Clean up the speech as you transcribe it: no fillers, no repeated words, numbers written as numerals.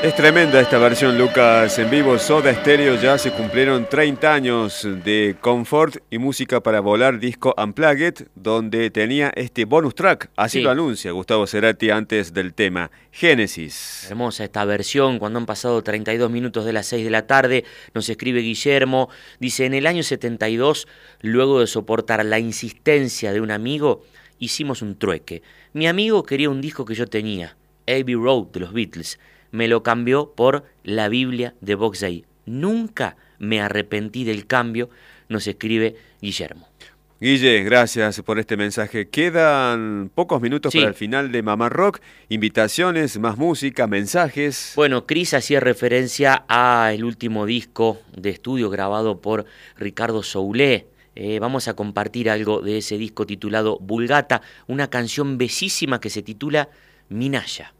Es tremenda esta versión, Lucas, en vivo. Soda Stereo ya se cumplieron 30 años de confort y música para volar, disco Unplugged, donde tenía este bonus track. Así lo anuncia Gustavo Cerati antes del tema. Génesis. Hermosa esta versión, cuando han pasado 32 minutos de las 6 de la tarde, nos escribe Guillermo, dice, en el año 72, luego de soportar la insistencia de un amigo, hicimos un trueque. Mi amigo quería un disco que yo tenía, Abbey Road de los Beatles. Me lo cambió por la Biblia de Box Day. Nunca me arrepentí del cambio, nos escribe Guillermo. Guille, gracias por este mensaje. Quedan pocos minutos para el final de Mamá Rock. Invitaciones, más música, mensajes. Bueno, Cris hacía referencia al último disco de estudio grabado por Ricardo Soulé. Vamos a compartir algo de ese disco titulado Vulgata, una canción bellísima que se titula Minaya.